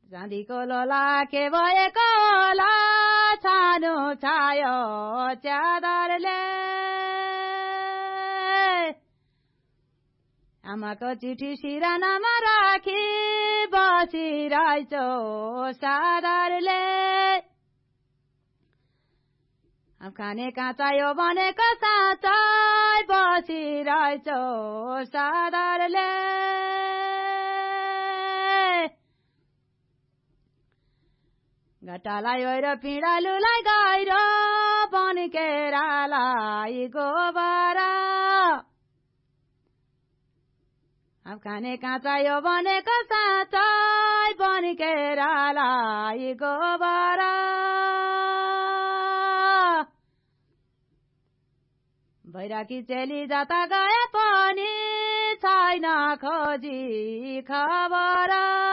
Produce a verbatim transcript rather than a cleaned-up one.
चाँदीको लोला के भएको होला छानु छायो च्यादरले आमाको चिठी सिरानामा राखी बसिरहेछौ सादरले खाने काँचा यो भनेको साँच्चै बसिरहेछौ सादरले घटालाई ओइरो पिँडालुलाई गहिरो बनकेरालाई गोबर अब खाने काँचा यो भनेको साँच्चै बनकेरालाई गोबर बैराकी चेली जाता गए पनि छैन खोजी खबर